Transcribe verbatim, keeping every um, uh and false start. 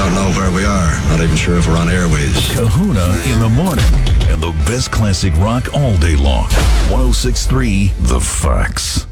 don't know where we are. Not even sure if we're on airways. Kahuna in the morning. And the best classic rock all day long. one oh six point three The Fox.